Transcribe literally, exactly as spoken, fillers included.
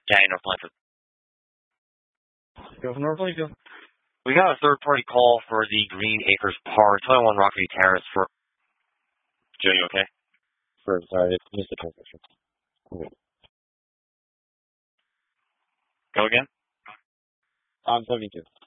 Yeah, North Plainfield. Go from North Plainfield. We got a third party call for the Green Acres Park, twenty-one Rockview Terrace for. Joe, you okay? For, sorry, it's missed the transmission. Okay. Go again? On seventy-two.